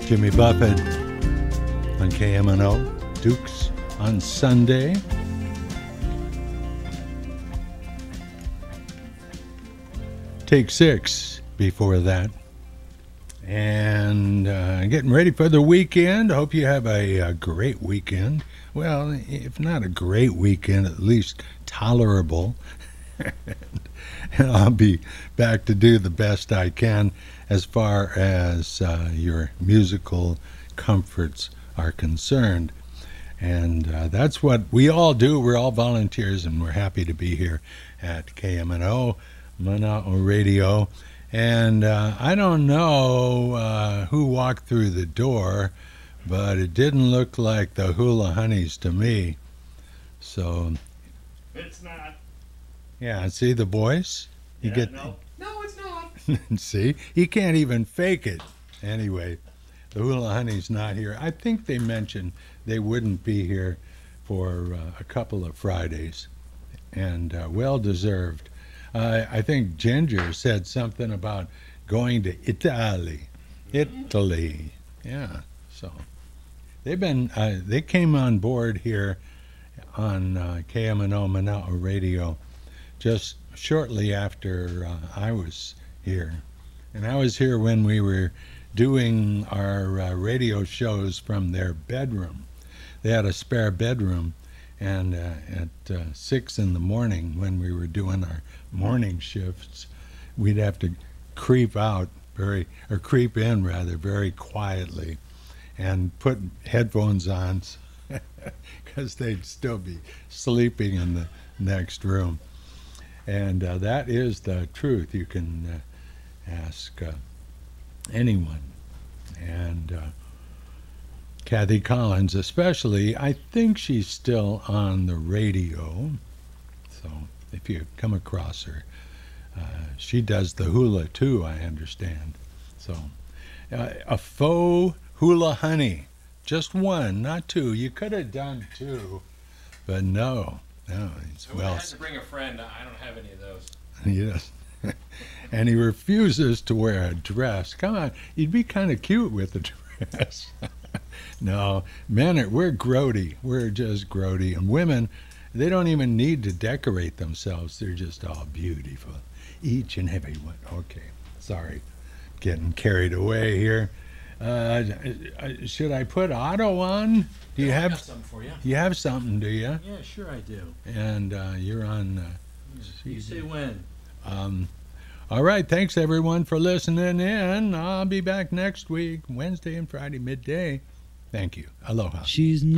Jimmy Buffett on KMNO, Dukes on Sunday. Take 6 before that. And getting ready for the weekend. Hope you have a great weekend. Well, if not a great weekend, at least tolerable. And I'll be back to do the best I can as far as your musical comforts are concerned. And that's what we all do. We're all volunteers, and we're happy to be here at KMNO, Mana'o Radio. And I don't know who walked through the door, but it didn't look like the Hula Honeys to me. So it's not. Yeah, see the voice? You Yeah, get no, it's not. See, he can't even fake it. Anyway, the Hula Honey's not here. I think they mentioned they wouldn't be here for a couple of Fridays, and well deserved. I think Ginger said something about going to Italy. Italy, yeah. So they came on board here on KMNO Mana'o Radio just shortly after I was here. And I was here when we were doing our radio shows from their bedroom. They had a spare bedroom, and at 6 in the morning when we were doing our morning shifts, we'd have to creep in very quietly and put headphones on because they'd still be sleeping in the next room. And that is the truth. You can ask anyone. And Kathy Collins especially, I think she's still on the radio. So if you come across her, she does the hula too, I understand. So a faux Hula Honey. Just one, not two. You could have done two, but no. It's I would have to bring a friend. I don't have any of those. Yes. And he refuses to wear a dress. Come on, you'd be kind of cute with a dress. No, men, we're grody. We're just grody. And women, they don't even need to decorate themselves. They're just all beautiful. Each and every one. Okay, sorry. Getting carried away here. Should I put Otto on? Do you have something for you? You have something, do you? Yeah, sure I do. And you're on. You say when? All right. Thanks everyone for listening in. I'll be back next week, Wednesday and Friday midday. Thank you. Aloha. She's